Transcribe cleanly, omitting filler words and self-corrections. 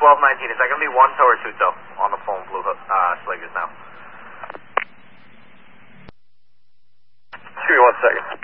1219. Is that going to be one tow or two tow on the phone, Blue Sliggers now? Give me 1 second.